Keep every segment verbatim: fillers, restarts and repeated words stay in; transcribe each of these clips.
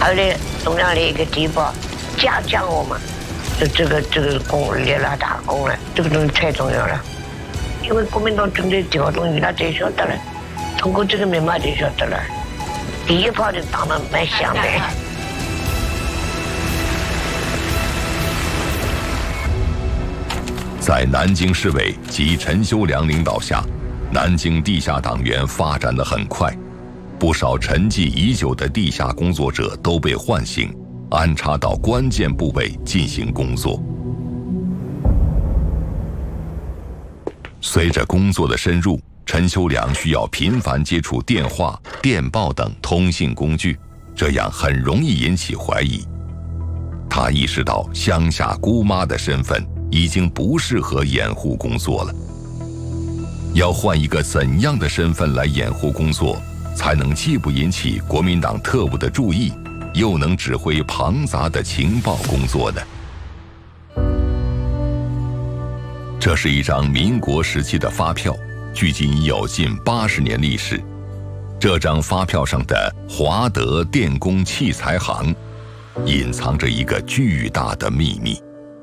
后来中央的一个地方嘉奖我们，就这个这个功立了大功了，这个东西太重要了。因为国民党针对这个东西，他才晓得了，通过这个密码就晓得了。第一炮就打得蛮响的。 在南京市委及陈修良领导下，南京地下党员发展得很快，不少沉寂已久的地下工作者都被唤醒，安插到关键部位进行工作。随着工作的深入，陈修良需要频繁接触电话、电报等通信工具，这样很容易引起怀疑。他意识到乡下姑妈的身份已经不适合掩护工作了，要换一个怎样的身份来掩护工作，才能既不引起国民党特务的注意，又能指挥庞杂的情报工作呢？这是一张民国时期的发票，距今已有近八十年历史。这张发票上的华德电工器材行，隐藏着一个巨大的秘密。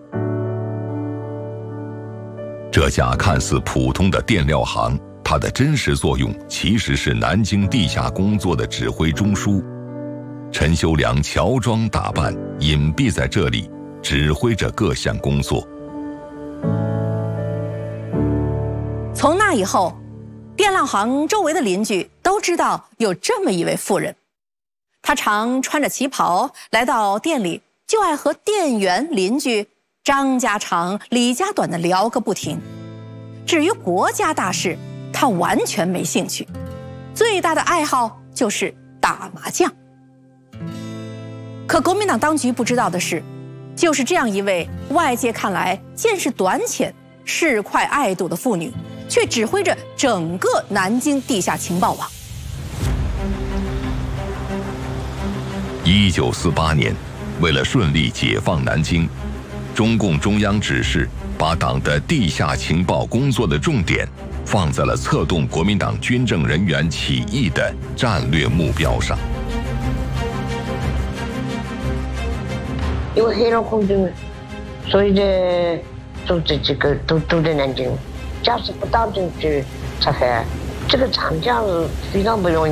这家看似普通的电料行，它的真实作用其实是南京地下工作的指挥中枢。陈修良乔装打扮，隐蔽在这里，指挥着各项工作。 从那以后，电料行周围的邻居都知道有这么一位妇人，她常穿着旗袍来到店里，就爱和店员邻居张家长、李家短的聊个不停。至于国家大事，她完全没兴趣，最大的爱好就是打麻将。可国民党当局不知道的是，就是这样一位外界看来见识短浅、市侩爱赌的妇女，却指挥着整个南京地下情报网。 一九四八年，为了顺利解放南京，中共中央指示把党的地下情报工作的重点放在了策动国民党军政人员起义的战略目标上。 因为黑龙空军，所以呢，组织这个都都在南京。假使不到进去，拆开，这个长江是非常不容易。